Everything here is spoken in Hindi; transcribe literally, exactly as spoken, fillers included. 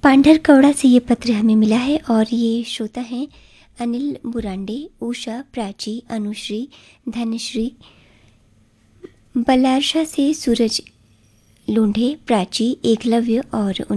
पांढर कौड़ा से ये पत्र हमें मिला है और ये श्रोता हैं अनिल बुरांडे, उषा, प्राची, अनुश्री, धनश्री। बलारशा से सूरज लोंढे, प्राची, एकलव्य और